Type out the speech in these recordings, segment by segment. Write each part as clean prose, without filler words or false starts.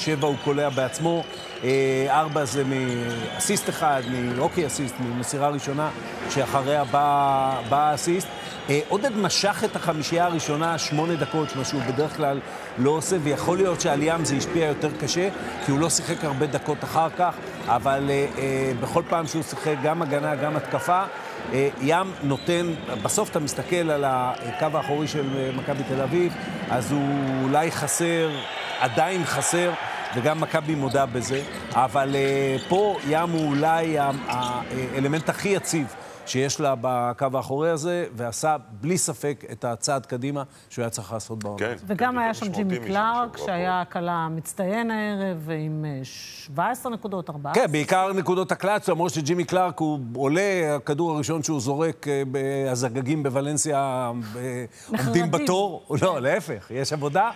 7 הוא קולע בעצמו, 4 זה מאסיסט אחד, מאוקי אסיסט, ממסירה ראשונה, שאחריה בא אסיסט. עודד משך את החמישייה הראשונה 8 דקות, מה שהוא בדרך כלל לא עושה, ויכול להיות שעליהם זה השפיע יותר קשה, כי הוא לא שיחק הרבה דקות אחר כך, אבל בכל פעם שהוא שיחק גם הגנה, גם התקפה, ים נותן, בסוף אתה מסתכל על הקו האחורי של מכבי תל אביב, אז הוא אולי חסר, עדיין חסר, וגם מכבי מודה בזה, אבל פה ים הוא אולי האלמנט הכי יציב שיש לה בקו האחורי הזה, ועשה בלי ספק את הצעד קדימה שהוא היה צריך לעשות בעונה. כן, וגם היה שם ג'ימי קלארק, שהיה קלה מצטיין הערב, עם 17 נקודות, 14. כן, בעיקר נקודות הקלאץ', למרות שג'ימי קלארק הוא עולה, הכדור הראשון שהוא זורק בהזגגים בוולנסיה, עומדים בתור. לא, להפך, יש עבודה.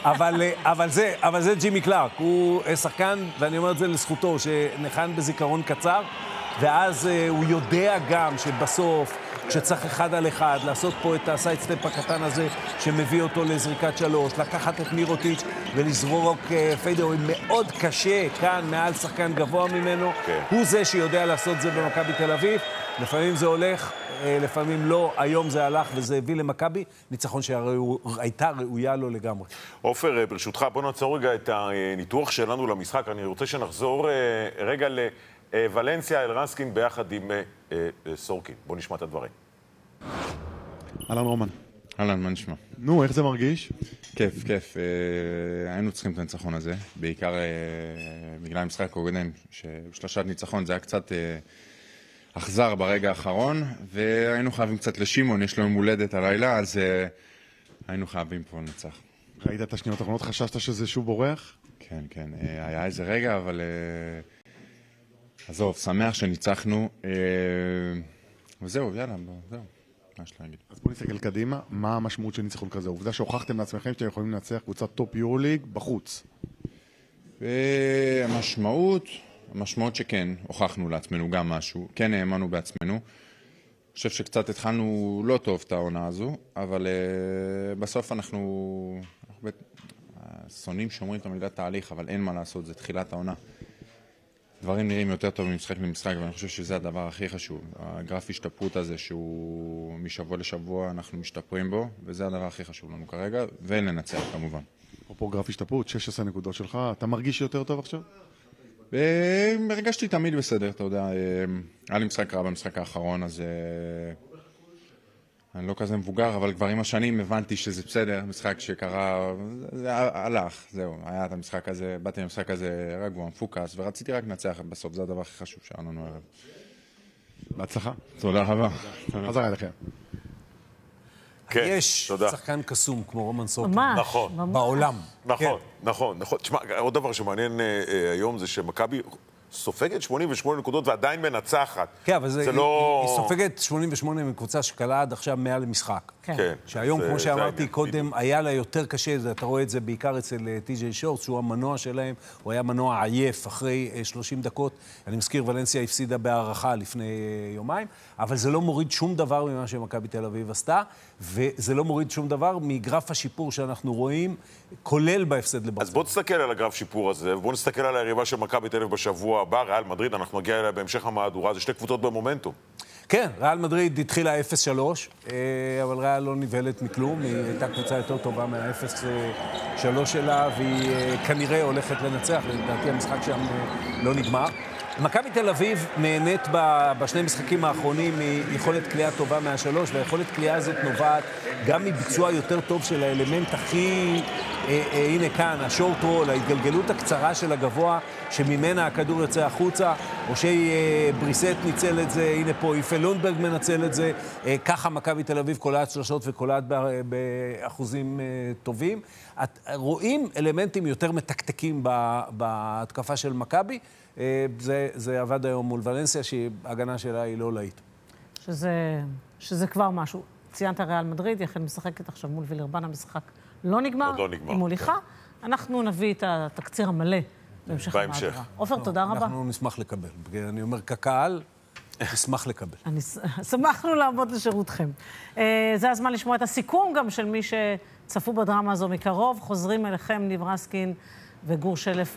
אבל זה ג'ימי קלארק, הוא שחקן, ואני אומר את זה לזכותו, שנחן בזיכרון קצר, ואז הוא יודע גם שבסוף, כשצריך 1 על 1, לעשות פה את הסיידסטפ הקטן הזה, שמביא אותו לזריקת 3, לקחת את מירוטיץ' ולזרוק פיידאווי מאוד קשה כאן, מעל שחקן גבוה ממנו. הוא זה שיודע לעשות זה במכבי תל אביב. לפעמים זה הולך, לפעמים לא. היום זה הלך וזה הביא למכבי ניצחון שהייתה ראויה לו לגמרי. עופר, ברשותך, בוא נעצור רגע את הניתוח שלנו למשחק. אני רוצה שנחזור רגע ולנסיה, אלרנסקין ביחד עם סורקין. בוא נשמע את הדברים. אהלן רומן. אהלן, מה נשמע? נו, איך זה מרגיש? כיף, כיף. היינו צריכים את הניצחון הזה, בעיקר בגלל המשחק הקודם, שבשלושת ניצחון זה היה קצת אכזר ברגע האחרון, והיינו חייבים קצת לשימון, יש לו יום הולדת הלילה, אז היינו חייבים פה לנצח. ראית את השניות האחרונות? חשבת שזה שוב בורח? כן, כן. היה איזה רגע, אבל עזוב, שמח שניצחנו, וזהו, יאללה, זהו. מה יש להגיד? אז בוא נסתכל קדימה, מה המשמעות של ניצחון כזה? העובדה שהוכחתם לעצמכם שאתם יכולים לנצח קבוצת טופ יורוליג בחוץ. המשמעות שכן, הוכחנו לעצמנו גם משהו, כן האמנו בעצמנו. אני חושב שקצת התחלנו לא טוב את העונה הזו, אבל בסוף אנחנו שונאים שאומרים את המילה תהליך, אבל אין מה לעשות, זה תחילת העונה. דברים נראים יותר טוב ממשחק למשחק, ואני חושב שזה הדבר הכי חשוב. הגרף השתפרות הזה שהוא משבוע לשבוע אנחנו משתפרים בו, וזה הדבר הכי חשוב לנו כרגע, ולנצח כמובן. אפרופו גרף השתפרות, 16 נקודות שלך, אתה מרגיש יותר טוב עכשיו? הרגשתי תמיד בסדר, אתה יודע. היה לי משחק רע במשחק האחרון, אז אני לא כזה מבוגר, אבל כבר עם השנים הבנתי שזה בסדר, משחק שקרה, זה הלך, זהו, היה את המשחק הזה, באתי למשחק הזה רגוע, מפוקס, ורציתי רק לנצח בסוף, זה הדבר הכי חשוב שהיה לנו ערב. בהצלחה. תודה רבה. חזרה אליכם. יש שחקן קסום כמו רומן סורקין. נכון. בעולם. נכון. תשמע, עוד דבר שמעניין היום זה שמכבי סופגת 88 נקודות ועדיין מנצחת. כן, אבל היא סופגת 88 מקבוצה שקלה עד עכשיו מעל למשחק. כן. שהיום, כמו שאמרתי קודם, היה לה יותר קשה, אתה רואה את זה בעיקר אצל טי.ג'יי שורטס, שהוא המנוע שלהם, הוא היה מנוע עייף אחרי 30 דקות. אני מזכיר, ולנסיה הפסידה בהערכה לפני יומיים, אבל זה לא מוריד שום דבר ממה שמכבי תל אביב עשתה, וזה לא מוריד שום דבר מגרף השיפור שאנחנו רואים, כולל בהפסד לברצלונה. אז בוא תסתכל על הגרף שיפור הזה, ובוא נסתכל על היריבה של מכבי תל אביב בשבוע הבא, ריאל מדריד, אנחנו נגיע אליה בהמשך המהדורה, זה שתי קבוצות במומנטום. כן, ריאל מדריד התחילה 0-3, אבל ריאל לא נבהלת מכלום, היא הייתה קבוצה יותר טובה מה-0-3 שלה, והיא כנראה הולכת לנצח, לדעתי המשחק שם לא נגמר. מכבי תל אביב נהנית בשני משחקים האחרונים מיכולת קליעה טובה מהשלוש, והיכולת קליעה הזאת נובעת גם מביצוע יותר טוב של האלמנט הכי, הנה כאן, השורט רול, ההתגלגלות הקצרה של הגבוה, שממנה הכדור יוצא החוצה, או שבריסט ניצל את זה, הנה פה איפה לונדברג מנצל את זה, ככה מכבי תל אביב קולעת שלשות וקולעת באחוזים טובים. רואים אלמנטים יותר מתקתקים בהתקפה של מכבי, זה עבד היום מול ולנסיה, שההגנה שלה היא לא להיט. שזה כבר משהו. ציינת ריאל מדריד, יכן משחקת עכשיו מול וילרבן, המשחק לא נגמר, היא מוליכה. אנחנו נביא את התקציר המלא בהמשך המהדורה. עופר, תודה רבה. אנחנו נשמח לקבל. אני אומר, כקהל, נשמח לקבל. שמחנו לעבוד לשירותכם. זה הזמן לשמוע את הסיכום גם של מי שצפו בדרמה הזו מקרוב. חוזרים אליכם ניב רסקין וגור שלף